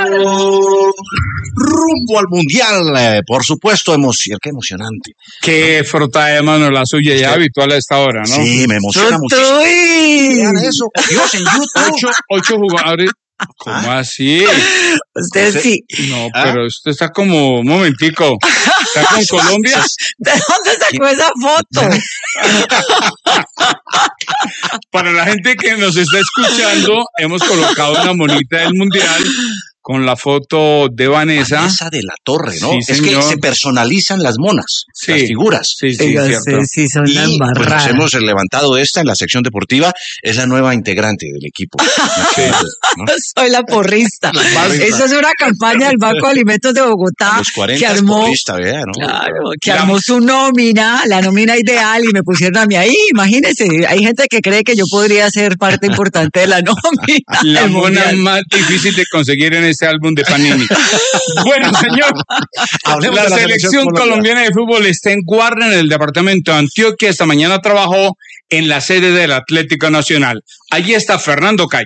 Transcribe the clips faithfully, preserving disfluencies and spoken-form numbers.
Rumbo al Mundial, eh, por supuesto, emoción, qué emocionante. Qué frota de mano la suya ya habitual a esta hora, ¿no? Sí, me emociona muchísimo. Vean eso, Dios, en YouTube. Ocho, ocho jugadores. ¿Cómo ¿Ah? así? Usted sí. No, ¿Ah? pero usted está como, un momentico, ¿está con Colombia? ¿De dónde sacó esa foto? Para la gente que nos está escuchando, hemos colocado una monita del Mundial con la foto de Vanessa. Vanessa de la Torre, ¿no? Sí, es señor. que se personalizan las monas, sí, las figuras. Sí, sí, Oiga, cierto. Sí, son y pues nos hemos levantado esta en la sección deportiva, es la nueva integrante del equipo. Sí. ¿No? Soy la porrista. La porrista. Esa es una campaña del Banco de Alimentos de Bogotá. A los cuarenta que armó, porrista, ¿verdad? ¿No? Claro, que armó su nómina, la nómina ideal, y me pusieron a mí ahí. Imagínense, hay gente que cree que yo podría ser parte importante de la nómina. La mona más difícil de conseguir en este álbum de Panini. Bueno, señor, la, la selección colombiana de fútbol está en Guarne, en el departamento de Antioquia. Esta mañana trabajó en la sede del Atlético Nacional. Allí está Fernando Calle.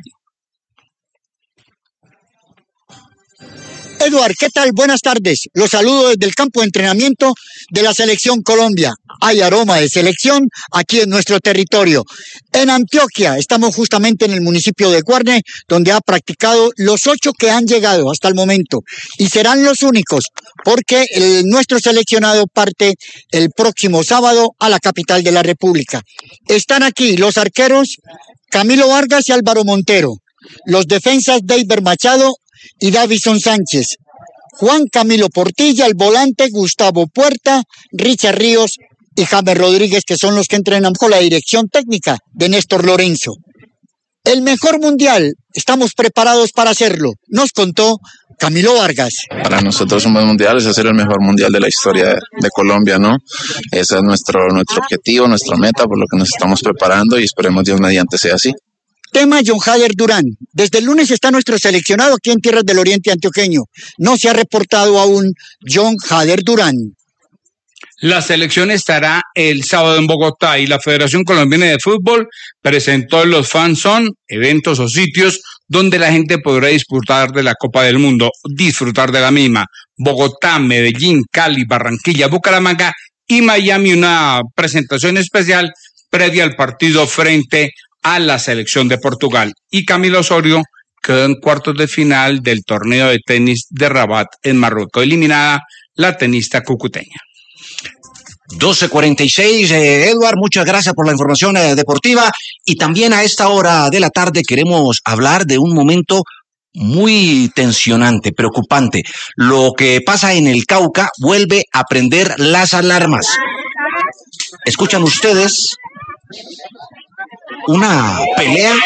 Eduard, ¿qué tal? Buenas tardes. Los saludo desde el campo de entrenamiento de la Selección Colombia. Hay aroma de selección aquí en nuestro territorio. En Antioquia, estamos justamente en el municipio de Guarne, donde ha practicado los ocho que han llegado hasta el momento. Y serán los únicos, porque el, nuestro seleccionado parte el próximo sábado a la capital de la República. Están aquí los arqueros Camilo Vargas y Álvaro Montero, los defensas Deiber Machado y Davison Sánchez, Juan Camilo Portilla, el volante Gustavo Puerta, Richard Ríos y James Rodríguez, que son los que entrenan con la dirección técnica de Néstor Lorenzo. El mejor mundial, estamos preparados para hacerlo, nos contó Camilo Vargas. Para nosotros un buen mundial es hacer el mejor mundial de la historia de, de Colombia, ¿no? Ese es nuestro, nuestro objetivo, nuestra meta, por lo que nos estamos preparando y esperemos Dios mediante sea así. Tema John Hader Durán. Desde el lunes está nuestro seleccionado aquí en Tierras del Oriente Antioqueño. No se ha reportado aún John Hader Durán. La selección estará el sábado en Bogotá y la Federación Colombiana de Fútbol presentó los Fan Zone, eventos o sitios donde la gente podrá disfrutar de la Copa del Mundo, disfrutar de la misma. Bogotá, Medellín, Cali, Barranquilla, Bucaramanga y Miami, una presentación especial previa al partido frente a la selección de Portugal. Y Camilo Osorio quedó en cuartos de final del torneo de tenis de Rabat en Marruecos, eliminada la tenista cucuteña. doce cuarenta y seis, eh, Eduard, muchas gracias por la información eh, deportiva. Y también a esta hora de la tarde queremos hablar de un momento muy tensionante, preocupante. Lo que pasa en el Cauca vuelve a prender las alarmas. ¿Escuchan ustedes una pelea?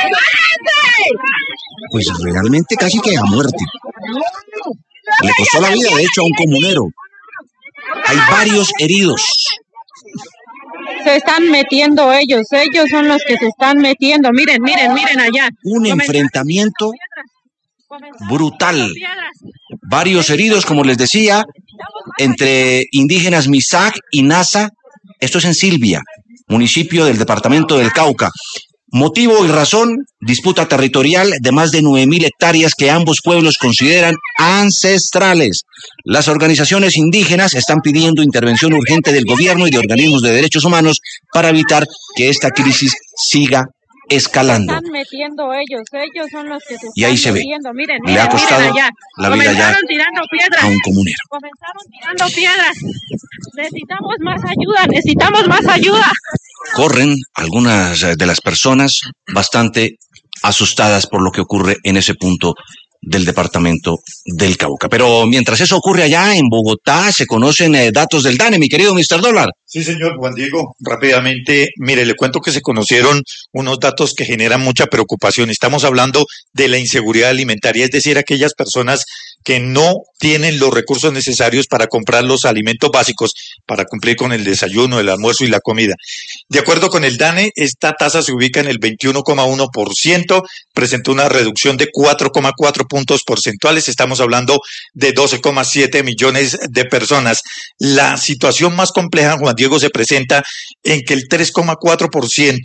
Pues realmente casi que a muerte. Le costó la vida, de hecho, a un comunero. Hay varios heridos. Se están metiendo ellos, ellos son los que se están metiendo. Miren, miren, miren allá. Un enfrentamiento brutal. Varios heridos, como les decía, entre indígenas Misak y Nasa. Esto es en Silvia, municipio del departamento del Cauca. Motivo y razón, disputa territorial de más de nueve mil hectáreas que ambos pueblos consideran ancestrales. Las organizaciones indígenas están pidiendo intervención urgente del gobierno y de organismos de derechos humanos para evitar que esta crisis siga escalando. Se están metiendo ellos, ellos son los que se están y ahí se ve, metiendo. Miren, le miren, ha costado allá. la vida ya a un comunero. Comenzaron tirando piedras. Necesitamos más ayuda, necesitamos más ayuda. Corren algunas de las personas bastante asustadas por lo que ocurre en ese punto del departamento del Cauca. Pero mientras eso ocurre allá en Bogotá, se conocen eh, datos del DANE, mi querido mister Dólar. Sí, señor Juan Diego, rápidamente, mire, le cuento que se conocieron unos datos que generan mucha preocupación. Estamos hablando de la inseguridad alimentaria, es decir, aquellas personas que no tienen los recursos necesarios para comprar los alimentos básicos, para cumplir con el desayuno, el almuerzo y la comida. De acuerdo con el DANE, esta tasa se ubica en el veintiuno coma uno por ciento, presentó una reducción de cuatro coma cuatro puntos porcentuales, estamos hablando de doce coma siete millones de personas. La situación más compleja, Juan Diego, se presenta en que el tres coma cuatro por ciento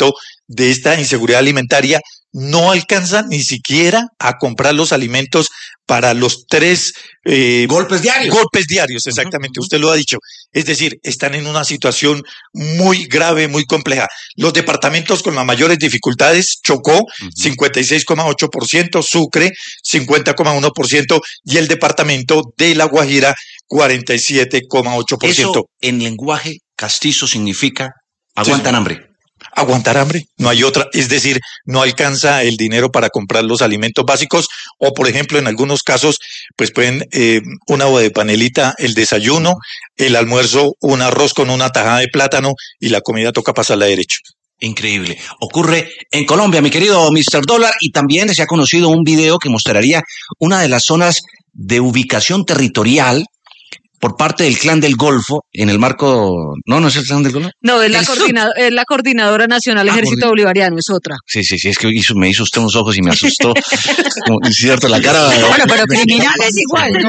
de esta inseguridad alimentaria, no alcanzan ni siquiera a comprar los alimentos para los tres eh, golpes diarios. Golpes diarios, exactamente, uh-huh. Usted lo ha dicho. Es decir, están en una situación muy grave, muy compleja. Los departamentos con las mayores dificultades, Chocó, uh-huh. cincuenta y seis coma ocho por ciento, Sucre, cincuenta coma uno por ciento y el departamento de La Guajira, cuarenta y siete coma ocho por ciento. Eso en lenguaje castizo significa aguantan sí, hambre. Aguantar hambre, no hay otra, es decir, no alcanza el dinero para comprar los alimentos básicos o, por ejemplo, en algunos casos, pues pueden eh, una agua de panelita, el desayuno, el almuerzo, un arroz con una tajada de plátano y la comida toca pasarla derecho. Increíble. Ocurre en Colombia, mi querido mister Dólar, y también se ha conocido un video que mostraría una de las zonas de ubicación territorial por parte del Clan del Golfo, en el marco... ¿No, no es el Clan del Golfo? No, es la, coordinado, es la Coordinadora Nacional ah, Ejército Bolivariano, es otra. Sí, sí, sí, es que hizo, me hizo usted unos ojos y me asustó. Como, es cierto, la cara... Bueno, pero criminales igual, ¿no?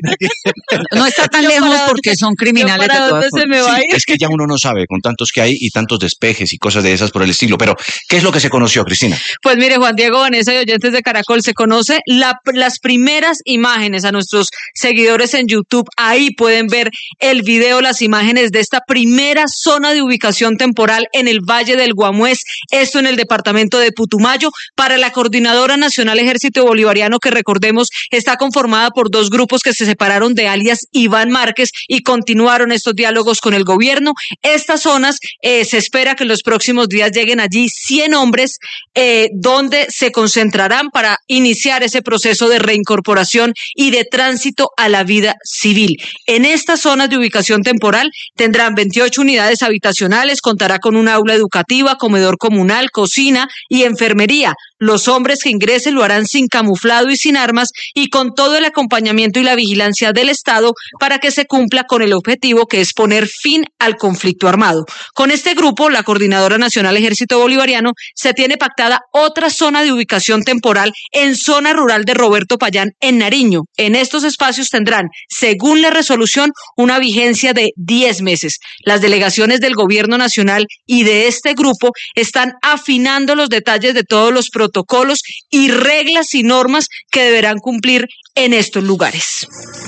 No, no está tan lejos porque son criminales de todas formas. Me va sí, a ir. Es que ya uno no sabe, con tantos que hay y tantos despejes y cosas de esas por el estilo. Pero, ¿qué es lo que se conoció, Cristina? Pues mire, Juan Diego, Vanessa y oyentes de Caracol, se conoce la, las primeras imágenes a nuestros seguidores en YouTube. Ahí pueden ver el video, las imágenes de esta primera zona de ubicación temporal en el Valle del Guamués, esto en el departamento de Putumayo, para la Coordinadora Nacional Ejército Bolivariano, que recordemos está conformada por dos grupos que se separaron de alias Iván Márquez y continuaron estos diálogos con el gobierno. Estas zonas eh, se espera que en los próximos días lleguen allí cien hombres eh, donde se concentrarán para iniciar ese proceso de reincorporación y de tránsito a la vida civil. En esta zonas de ubicación temporal tendrán veintiocho unidades habitacionales, contará con un aula educativa, comedor comunal, cocina y enfermería. Los hombres que ingresen lo harán sin camuflado y sin armas y con todo el acompañamiento y la vigilancia del Estado para que se cumpla con el objetivo que es poner fin al conflicto armado. Con este grupo, la Coordinadora Nacional Ejército Bolivariano, se tiene pactada otra zona de ubicación temporal en zona rural de Roberto Payán, en Nariño. En estos espacios tendrán, según la resolución, una vigencia de diez meses. Las delegaciones del Gobierno Nacional y de este grupo están afinando los detalles de todos los protocolos y reglas y normas que deberán cumplir en estos lugares.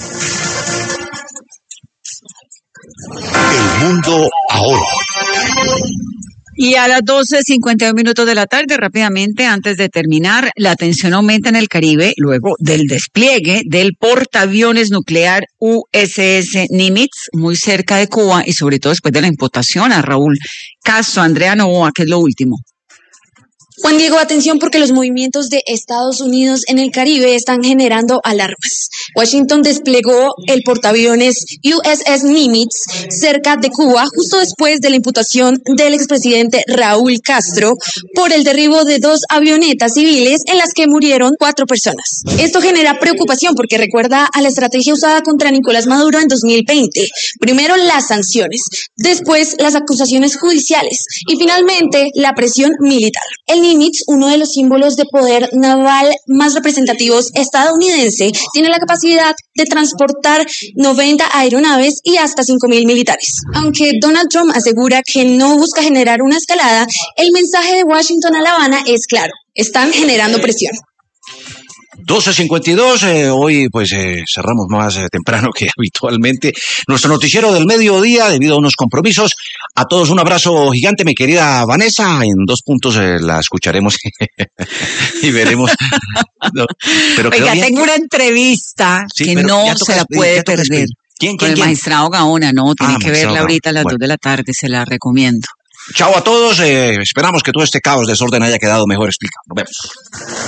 El mundo ahora. Y a las doce cincuenta y un minutos de la tarde, rápidamente, antes de terminar, la tensión aumenta en el Caribe luego del despliegue del portaaviones nuclear U S S Nimitz, muy cerca de Cuba, y sobre todo después de la imputación a Raúl Castro. Andrea Novoa, ¿qué es lo último? Juan Diego, atención porque los movimientos de Estados Unidos en el Caribe están generando alarmas. Washington desplegó el portaaviones U S S Nimitz cerca de Cuba justo después de la imputación del expresidente Raúl Castro por el derribo de dos avionetas civiles en las que murieron cuatro personas. Esto genera preocupación porque recuerda a la estrategia usada contra Nicolás Maduro en dos mil veinte. Primero las sanciones, después las acusaciones judiciales y finalmente la presión militar. El Nimitz, uno de los símbolos de poder naval más representativos estadounidense, tiene la capacidad de transportar noventa aeronaves y hasta cinco mil militares. Aunque Donald Trump asegura que no busca generar una escalada, el mensaje de Washington a La Habana es claro: están generando presión. doce cincuenta y dos, eh, hoy pues eh, cerramos más eh, temprano que habitualmente nuestro noticiero del mediodía debido a unos compromisos. A todos un abrazo gigante, mi querida Vanessa. En dos puntos eh, la escucharemos y veremos. No, pero Oiga, tengo una entrevista sí, que no se la puede perder. ¿Quién, quién, con el quién? magistrado Gaona, no, tiene Ah, que verla ahorita a las bueno. dos de la tarde, se la recomiendo. Chao a todos, eh, esperamos que todo este caos, desorden haya quedado mejor explicado. Nos vemos.